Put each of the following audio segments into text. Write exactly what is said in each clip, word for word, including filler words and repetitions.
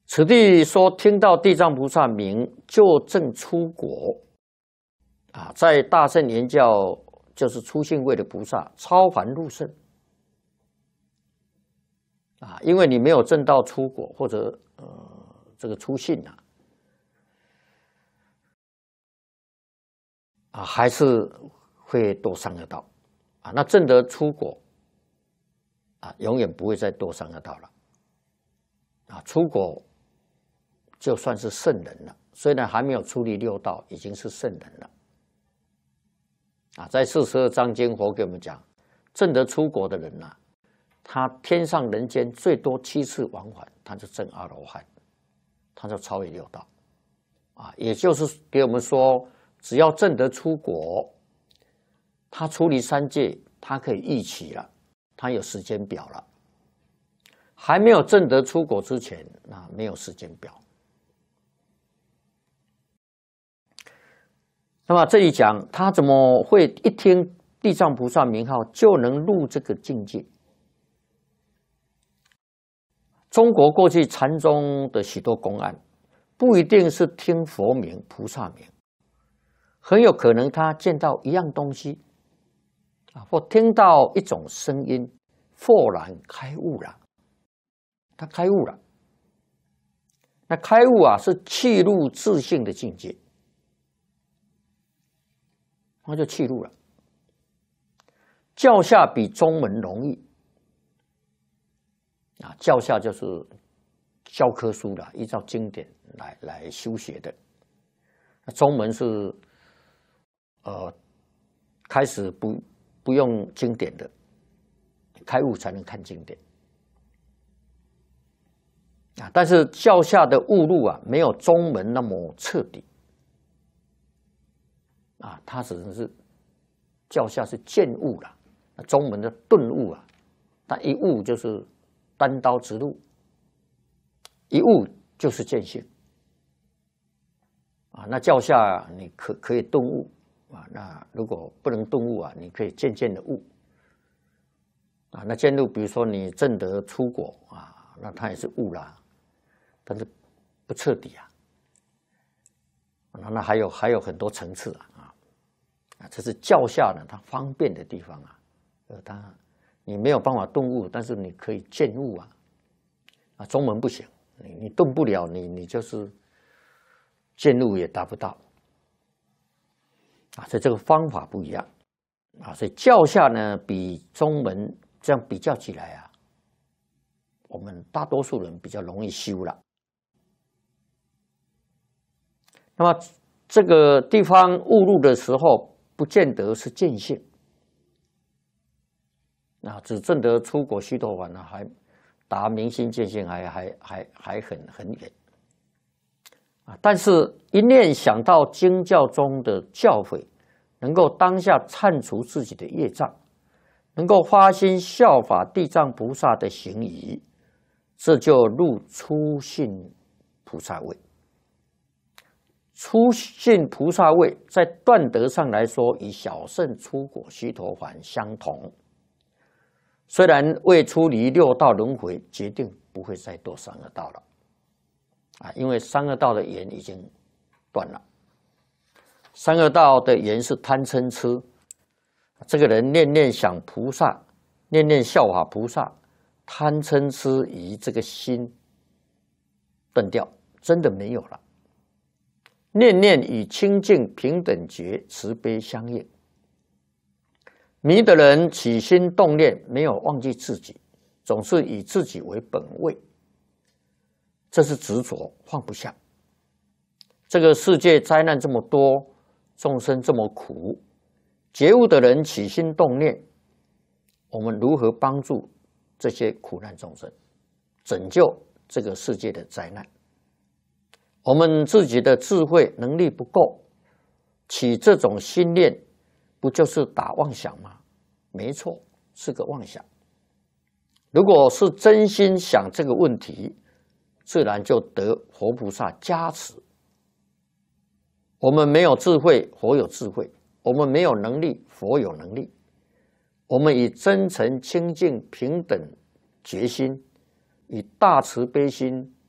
此地说听到地藏菩萨名，就证出果。啊，在大乘言教就是初信位的菩萨超凡入圣。啊，因为你没有证到出果或者呃这个初信啊，啊还是会堕三恶道。啊，那证得出果啊，永远不会再堕三恶道了。啊，出果就算是圣人了，虽然还没有出离六道，已经是圣人了。啊，在四十二章经，佛给我们讲，证得出果的人呐、啊，他天上人间最多七次往返，他就证阿罗汉，他就超越六道。啊，也就是给我们说，只要证得出果，他出离三界，他可以预期了，他有时间表了。还没有证得出果之前，那没有时间表。那么这里讲，他怎么会一听地藏菩萨名号就能入这个境界？中国过去禅宗的许多公案，不一定是听佛名、菩萨名，很有可能他见到一样东西，啊，或听到一种声音，豁然开悟了。他开悟了，那开悟啊是契入自性的境界，他就契入了。教下比中门容易啊，教下就是教科书啦，依照经典来来修学的。中门是呃开始不不用经典的，开悟才能看经典。啊，但是教下的悟入啊，没有中门那么彻底。啊，它只能是教下是见悟了，中门的顿悟啊，但一悟就是单刀直入，一悟就是见性。啊，那教下你可可以顿悟啊，那如果不能顿悟啊，你可以渐渐的悟。啊，那渐悟，比如说你证得出果啊，那它也是悟啦。但是不彻底啊，那还有还有很多层次啊啊，这是教下呢它方便的地方啊，呃，它你没有办法顿悟，但是你可以见悟啊，啊，中门不行，你你顿不了，你你就是见悟也达不到啊，所以这个方法不一样啊，所以教下呢比中门这样比较起来啊，我们大多数人比较容易修了。那么这个地方悟入的时候，不见得是见性，啊，只证得出果须陀洹呢，还达明心见性还还还还很很远，啊，但是一念想到经教中的教诲，能够当下忏除自己的业障，能够发心效法地藏菩萨的行仪，这就入初信菩萨位。初信菩萨位在断德上来说，与小乘出果须陀洹相同。虽然未出离六道轮回，决定不会再堕三恶道了，啊，因为三恶道的缘已经断了。三恶道的缘是贪嗔痴，这个人念念想菩萨，念念效法菩萨，贪嗔痴与这个心断掉，真的没有了。念念与清净平等觉慈悲相应。迷的人起心动念，没有忘记自己，总是以自己为本位，这是执着，放不下。这个世界灾难这么多，众生这么苦，觉悟的人起心动念，我们如何帮助这些苦难众生，拯救这个世界的灾难？我们自己的智慧能力不够，起这种心念，不就是打妄想吗？没错，是个妄想。如果是真心想这个问题，自然就得佛菩萨加持。我们没有智慧，佛有智慧；我们没有能力，佛有能力。我们以真诚、清净、平等决心，以大慈悲心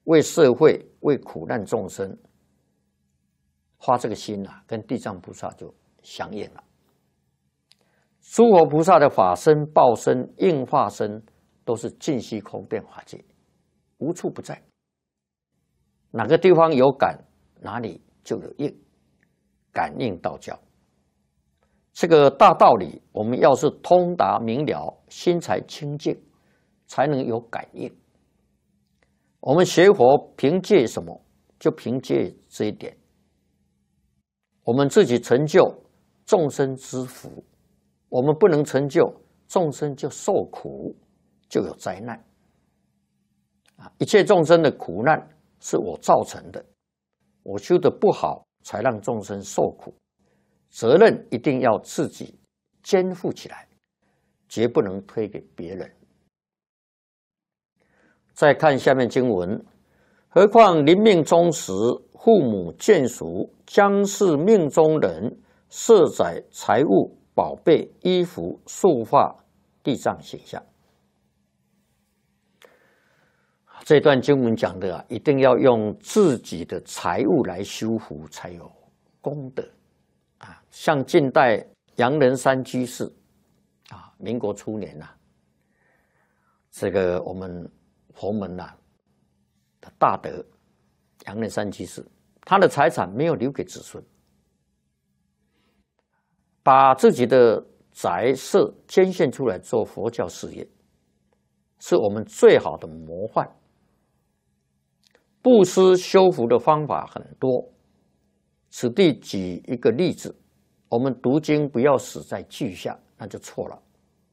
为社会、为苦难众生发这个心啊，跟地藏菩萨就相应了。诸佛菩萨的法身、报身、应化身，都是尽虚空变法界，无处不在。哪个地方有感，哪里就有应，感应道交。这个大道理，我们要是通达明了，心才清净，才能有感应。我们学佛凭借什么？就凭借这一点。我们自己成就，众生之福；我们不能成就，众生就受苦，就有灾难。啊，一切众生的苦难是我造成的，我修得不好，才让众生受苦。责任一定要自己肩负起来，绝不能推给别人。再看下面经文，何况临命终时，父母眷属将是命中人，设载财物、宝贝、衣服、束发、地藏形象。这段经文讲的啊，一定要用自己的财物来修福，才有功德。啊，像近代杨仁山居士，啊，民国初年呐、啊，这个我们佛门呐、啊、的大德杨仁山居士，他的财产没有留给子孙，把自己的宅舍捐献出来做佛教事业，是我们最好的模范。布施修福的方法很多。此地举一个例子，我们读经不要死在句下，那就错了。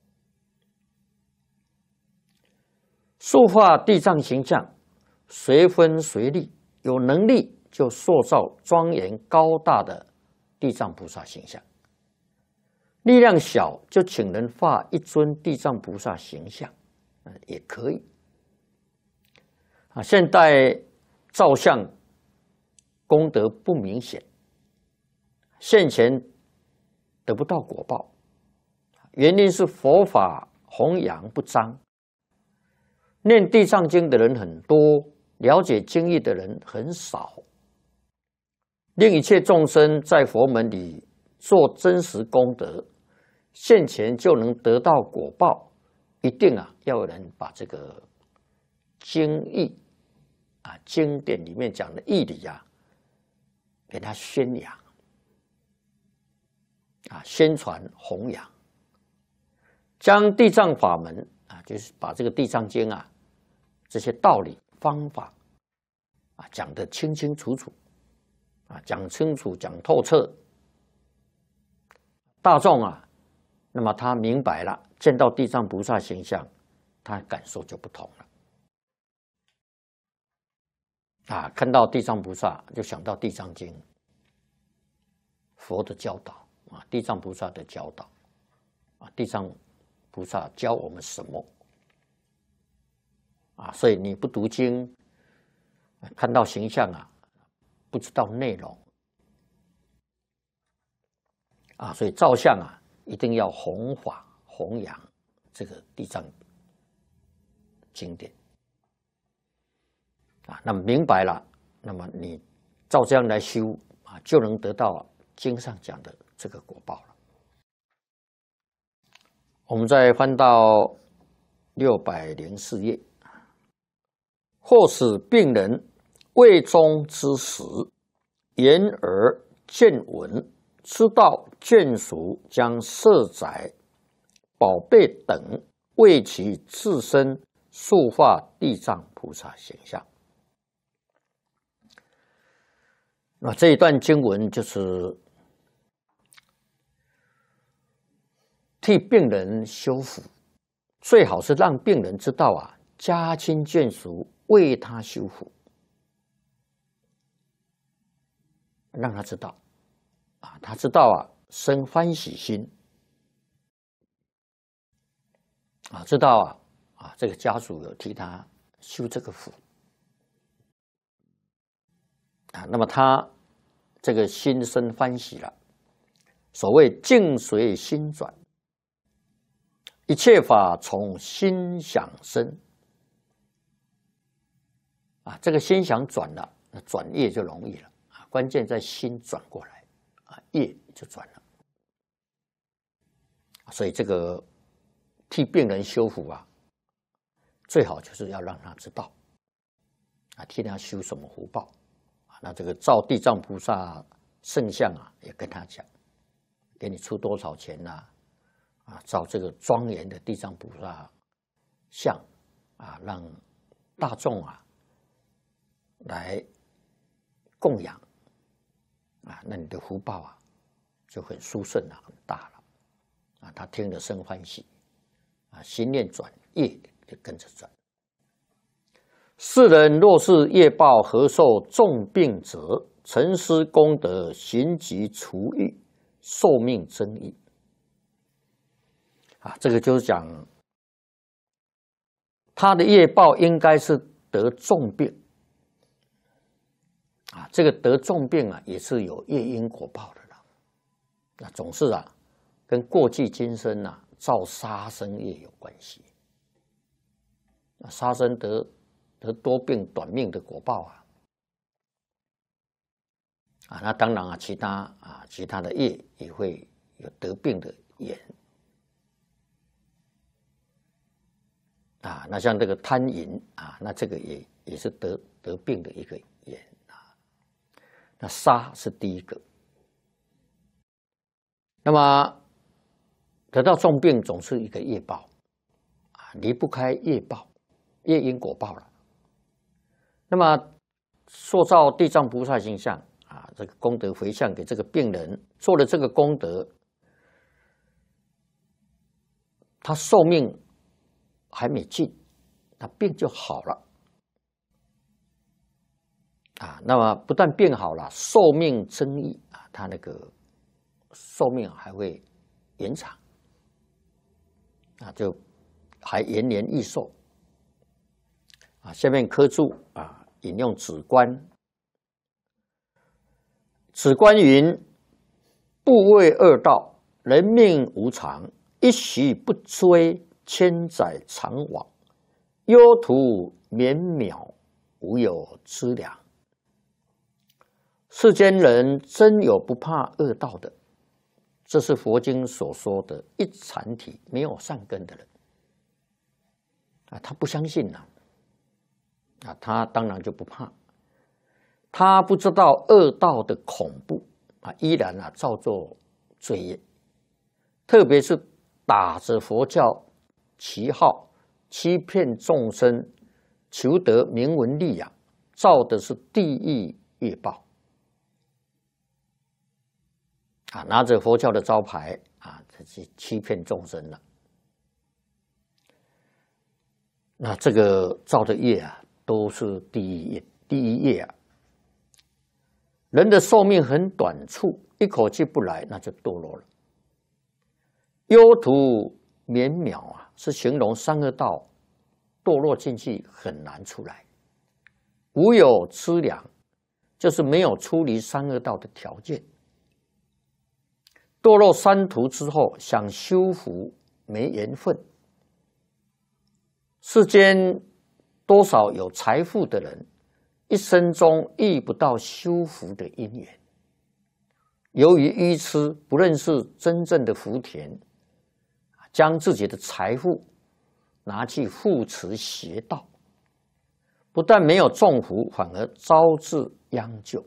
塑化地藏形象，随分随力，有能力就塑造庄严高大的地藏菩萨形象；力量小，就请人画一尊地藏菩萨形象，也可以。啊，现代照相功德不明显。现前得不到果报，原因是佛法弘扬不彰，念地藏经的人很多，了解经义的人很少。令一切众生在佛门里做真实功德，现前就能得到果报，一定啊要有人把这个经义啊经典里面讲的义理啊，给他宣扬。啊，宣传弘扬，将地藏法门啊，就是把这个地藏经啊这些道理方法啊讲得清清楚楚，啊讲清楚讲透彻，大众啊，那么他明白了，见到地藏菩萨形象，他感受就不同了。啊，看到地藏菩萨就想到地藏经，佛的教导。啊，地藏菩萨的教导，啊，地藏菩萨教我们什么？啊，所以你不读经，看到形象啊，不知道内容，啊，所以照相啊，一定要弘法弘扬这个地藏经典，啊，那么明白了，那么你照这样来修啊，就能得到经上讲的这个果报了。我们再翻到六百零四页，或使病人未终之时，言而见闻，知道眷属将设载宝贝等为其自身塑化地藏菩萨形象。那这一段经文就是替病人修福，最好是让病人知道啊，家亲眷属为他修福，让他知道啊，他知道啊，生欢喜心啊，知道啊啊，这个家属有替他修这个福啊，那么他这个心生欢喜了。所谓境随心转。一切法从心想生， 啊，这个心想转了，那转业就容易了啊。关键在心转过来啊，业就转了。所以这个替病人修福啊，最好就是要让他知道啊，替他修什么福报啊。那这个照地藏菩萨圣像啊，也跟他讲，给你出多少钱呐、啊？啊，照这个庄严的地藏菩萨像啊，让大众啊来供养啊，那你的福报啊就很殊胜了，很大了啊。他听了生欢喜啊，心念转，业就跟着转。世人若是业报何受重病者，沉思功德，行疾除欲，寿命增益。啊，这个就是讲他的业报应该是得重病。啊，这个得重病啊，也是有业因果报的啦。那总是啊，跟过去今生啊造杀生业有关系。那杀生得得多病短命的果报啊，啊，那当然啊，其他啊其他的业也会有得病的缘。啊，那像这个贪淫啊，那这个也也是得得病的一个缘。那杀是第一个，那么得到重病总是一个业报啊，离不开业报，业因果报了。那么塑造地藏菩萨形象啊，这个功德回向给这个病人，做了这个功德，他寿命还没尽，他病就好了。啊，那么不但变好了，寿命增益啊，他那个寿命还会延长啊，就还延年益寿啊。下面科注啊，引用止观，止观云：不畏恶道，人命无常，一息不追，千载常往，忧途绵渺，无有知量。世间人真有不怕恶道的，这是佛经所说的一禅体，没有善根的人啊，他不相信呐，啊，他当然就不怕，他不知道恶道的恐怖啊，依然啊照做罪业，特别是打着佛教旗号，欺骗众生，求得名闻利养，造的是地狱业报。啊，拿着佛教的招牌啊，去欺骗众生了。那这个造的业啊，都是第一业，第一业啊。人的寿命很短促，一口气不来，那就堕落了。忧途绵渺啊，是形容三恶道堕落进去很难出来。无有资粮，就是没有出离三恶道的条件。堕落三途之后，想修福没缘分。世间多少有财富的人，一生中遇不到修福的因缘。由于愚痴，不认识真正的福田，将自己的财富拿去护持邪道，不但没有种福，反而招致殃咎。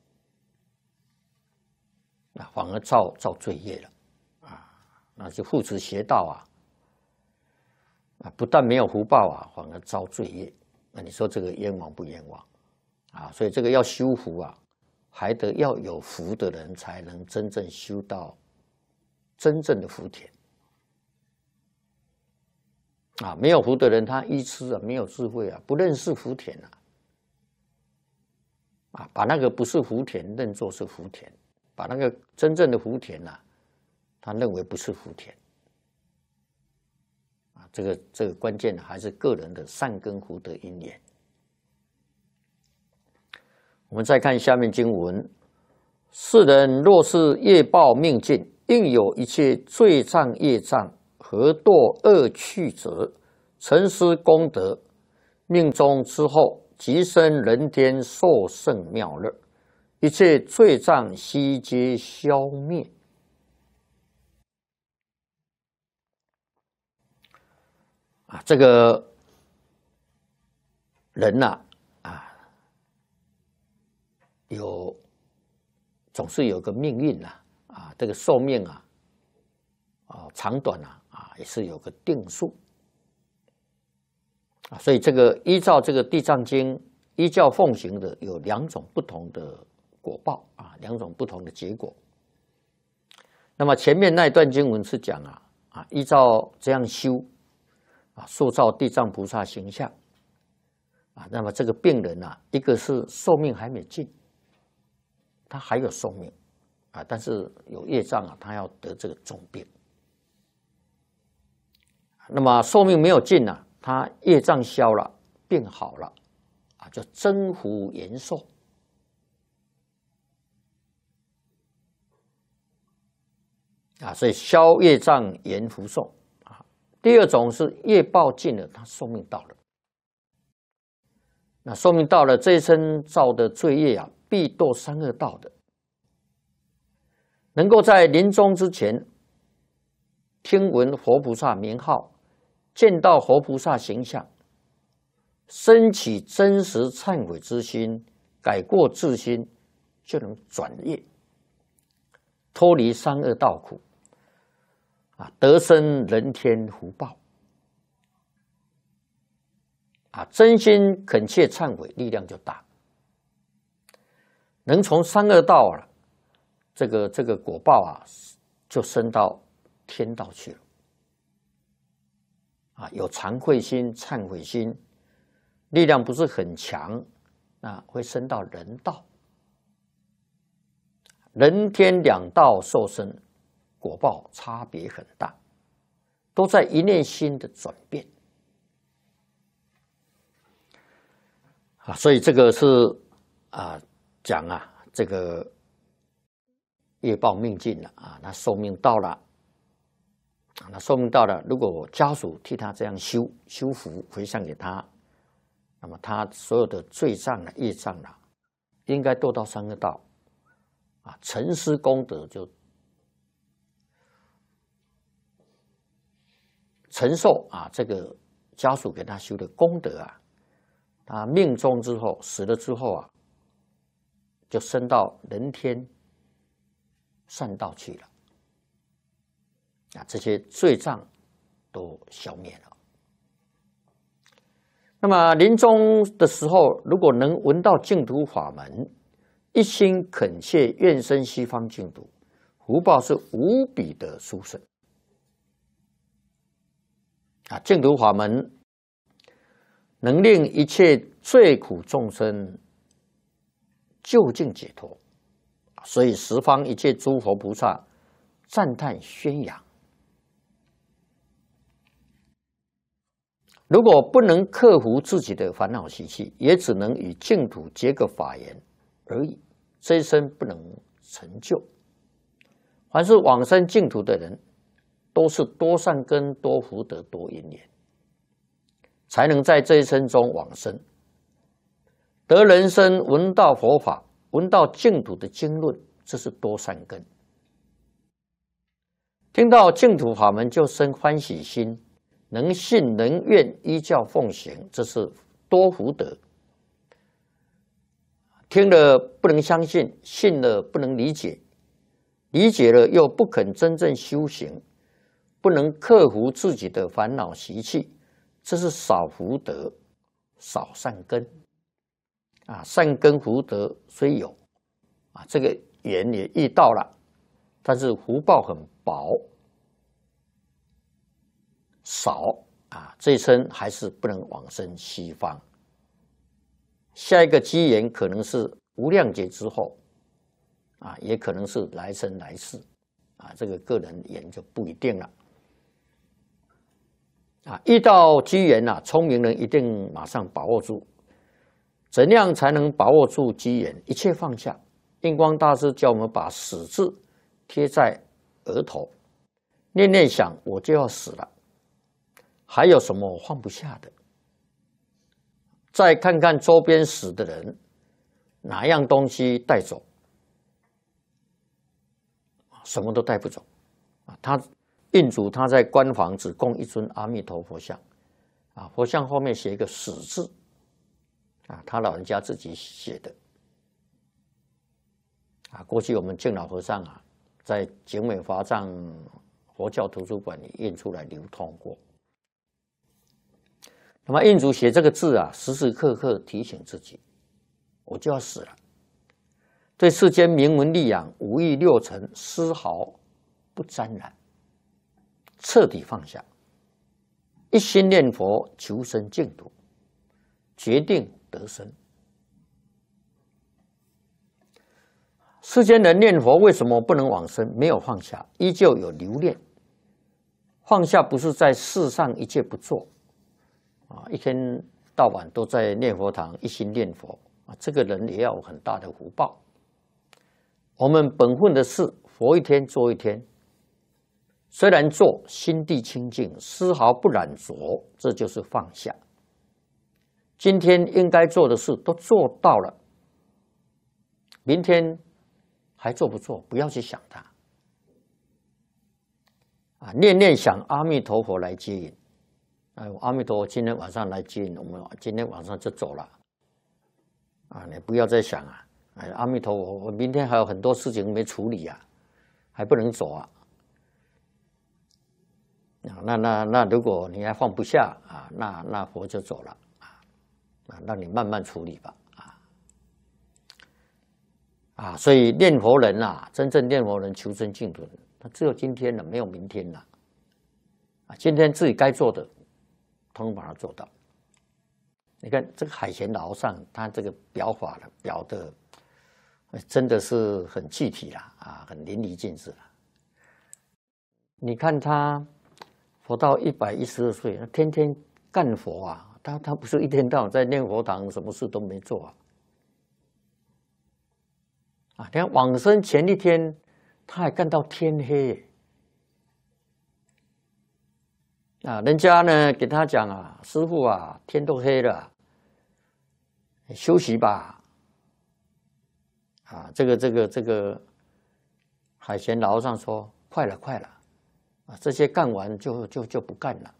啊，反而造造罪业了，啊，那就护持邪道啊，啊，不但没有福报啊，反而遭罪业。那你说这个冤枉不冤枉啊？所以这个要修福啊，还得要有福的人才能真正修到真正的福田啊。没有福的人，他愚痴啊，没有智慧啊，不认识福田啊，啊，把那个不是福田认作是福田。把那个真正的福田呐、啊，他认为不是福田啊，这个这个关键还是个人的善根福德因缘。我们再看下面经文：世人若是业报命尽，应有一切罪障业障，何堕恶趣者，沉思功德，命终之后即生人天受胜妙乐，一切罪障悉皆消灭。啊，这个人呐、啊，啊，有总是有个命运呐、啊，啊，这个寿命啊，啊，长短啊，啊，也是有个定数。啊，所以这个依照这个《地藏经》依教奉行的有两种不同的果报啊，两种不同的结果。那么前面那一段经文是讲啊啊，依照这样修啊，塑造地藏菩萨形象啊，那么这个病人啊，一个是寿命还没尽，他还有寿命啊，但是有业障啊，他要得这个重病。那么寿命没有尽啊，他业障消了，病好了，啊，就增福延寿。啊，所以消业障延福寿啊。第二种是业报尽了，他寿命到了，那寿命到了，这一生造的罪业啊，必堕三恶道的。能够在临终之前听闻佛菩萨名号，见到佛菩萨形象，升起真实忏悔之心，改过自新，就能转业，脱离三恶道苦，啊，得生人天福报，啊，真心恳切忏悔，力量就大，能从三恶道啊，这个这个果报啊，就升到天道去了。啊，有惭愧心、忏悔心，力量不是很强，那会升到人道。人天两道受生，果报差别很大，都在一念心的转变。啊，所以这个是啊讲啊，这个业报命尽了啊，那寿命到了。那寿命到了，如果家属替他这样修修福回向给他，那么他所有的罪障啊、业障啊，应该堕到三恶道啊，承施功德就承受啊这个家属给他修的功德啊，他命终之后死了之后啊，就升到人天善道去了。啊，这些罪障都消灭了。那么临终的时候，如果能闻到净土法门，一心恳切愿生西方净土，福报是无比的殊胜。啊，净土法门能令一切罪苦众生究竟解脱，所以十方一切诸佛菩萨赞叹宣扬。如果不能克服自己的烦恼习气，也只能与净土结个法缘而已，这一生不能成就。凡是往生净土的人，都是多善根、多福德、多因缘，才能在这一生中往生，得人生闻到佛法，闻到净土的经论，这是多善根。听到净土法门就生欢喜心，能信能愿依教奉行，这是多福德。听了不能相信，信了不能理解，理解了又不肯真正修行，不能克服自己的烦恼习气，这是少福德、少善根。啊，善根福德虽有，啊，这个缘也遇到了，但是福报很薄。少啊，这一生还是不能往生西方。下一个机缘可能是无量劫之后，啊，也可能是来生来世，啊，这个个人缘就不一定了。啊，遇到机缘啊，聪明人一定马上把握住。怎样才能把握住机缘？一切放下。印光大师叫我们把死字贴在额头，念念想我就要死了。还有什么我放不下的？ 再看看周边死的人，哪样东西带走？什么都带不走啊！他印主他在官房只供一尊阿弥陀佛像，啊，佛像后面写一个死字，啊，他老人家自己写的。啊，过去我们敬老和尚啊，在景美华藏佛教图书馆里印出来流通过。那么印主写这个字啊，时时刻刻提醒自己，我就要死了。对世间名闻利养、五欲六尘丝毫不沾染，彻底放下，一心念佛求生净土，决定得生。世间人念佛为什么不能往生？没有放下，依旧有留恋。放下不是在世上一切不做啊，一天到晚都在念佛堂一心念佛啊，这个人也要有很大的福报。我们本分的事，佛一天做一天，虽然做，心地清净，丝毫不染浊，这就是放下。今天应该做的事都做到了，明天还做不做？不要去想它啊！念念想阿弥陀佛来接引，哎，阿弥陀佛今天晚上来接引我们，今天晚上就走了啊！你不要再想啊！哎，阿弥陀佛，我明天还有很多事情没处理啊，还不能走啊！那那那，如果你还放不下啊，那那佛就走了啊，啊，让你慢慢处理吧啊啊！所以念佛人啊，真正念佛人求生净土人，他只有今天了，没有明天了啊！今天自己该做的，通通把它做到。你看这个海贤老和尚，他这个表法了，表的。真的是很具体啦，啊，很淋漓尽致啦。你看他佛到一百一十二岁，天天干佛啊，他他不是一天到晚在念佛堂，什么事都没做啊。啊，你看往生前一天，他还干到天黑。啊，人家呢给他讲啊，师父啊，天都黑了，休息吧。啊，这个这个这个海贤老和尚说：“快了，快了，啊，这些干完就就就不干了。”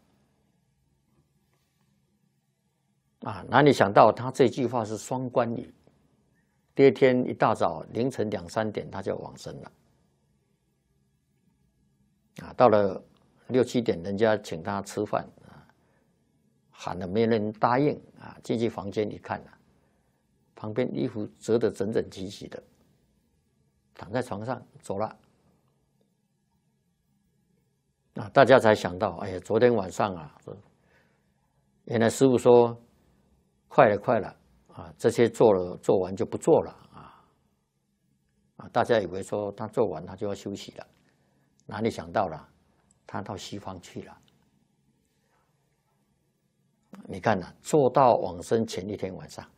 啊，哪里想到他这句话是双关语。第二天一大早凌晨两三点他就往生了。啊，到了六七点，人家请他吃饭啊，喊了没人答应啊，进去房间一看啊。旁边衣服折得整整齐齐的，躺在床上走了。啊，大家才想到，哎呀，昨天晚上啊，原来师父说，快了，快了啊，这些做了做完就不做了啊。啊，大家以为说他做完他就要休息了，哪里想到了，他到西方去了。你看呐，做到往生前一天晚上。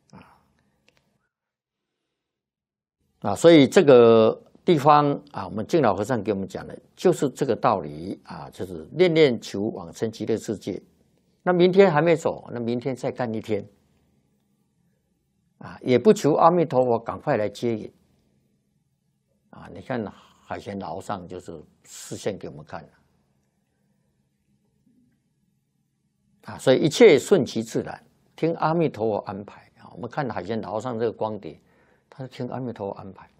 啊，所以这个地方啊，我们敬老和尚给我们讲的就是这个道理啊，就是念念求往生极乐世界。那明天还没走，那明天再干一天啊，也不求阿弥陀佛赶快来接引啊。你看海贤老和尚就是示现给我们看了啊，所以一切顺其自然，听阿弥陀佛安排啊。我们看海贤老和尚这个光碟。他是听阿弥陀佛安排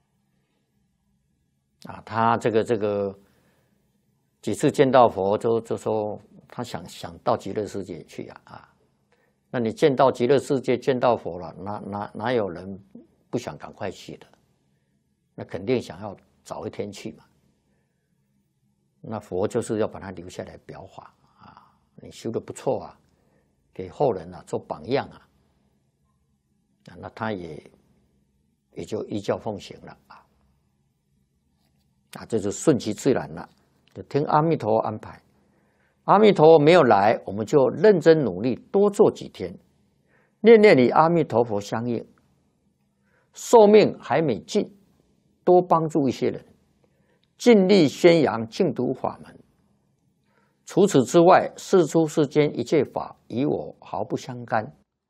啊，他这个这个几次见到佛就就说他想想到极乐世界去啊啊，那你见到极乐世界见到佛了，哪哪哪有人不想赶快去的？那肯定想要早一天去嘛。那佛就是要把他留下来表法啊，你修得不错啊，给后人啊做榜样啊，啊那他也。也就依教奉行了啊，啊，这就顺其自然了，就听阿弥陀佛安排。阿弥陀佛没有来，我们就认真努力，多做几天，念念与阿弥陀佛相应。寿命还没尽，多帮助一些人，尽力宣扬净土法门。除此之外，世出世间一切法与我毫不相干。